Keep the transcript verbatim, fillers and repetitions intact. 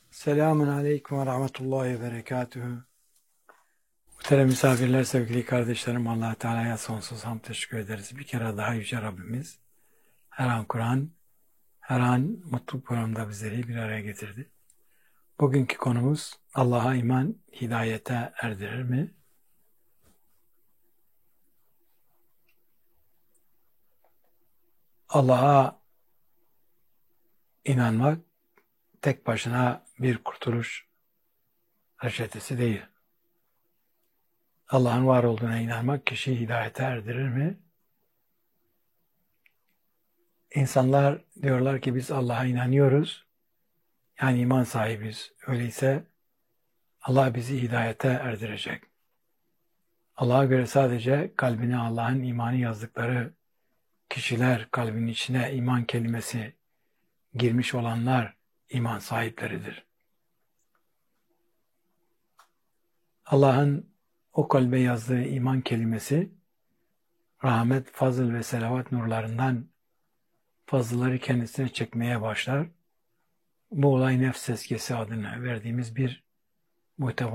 Selamun Aleyküm ve Rahmetullahi ve Berekatühü. Muhterem misafirler, sevgili kardeşlerim, Allah Teala'ya sonsuz hamd teşekkür ederiz. Bir kere daha Yüce Rabbimiz her an Kur'an, her an mutlu programda bizleri bir araya getirdi. Bugünkü konumuz Allah'a iman hidayete erdirir mi? Allah'a inanmak tek başına bir kurtuluş reçetesi değil. Allah'ın var olduğuna inanmak kişiyi hidayete erdirir mi? İnsanlar diyorlar ki biz Allah'a inanıyoruz, yani iman sahibiz. Öyleyse Allah bizi hidayete erdirecek. Allah'a göre sadece kalbine Allah'ın imanı yazdıkları kişiler, kalbinin içine iman kelimesi girmiş olanlar iman sahipleridir. Allah'ın o kalbe yazdığı iman kelimesi rahmet, fazıl ve selavat nurlarından fazlaları kendisine çekmeye başlar. Bu olay nefs tezkiyesi adını verdiğimiz bir muhteva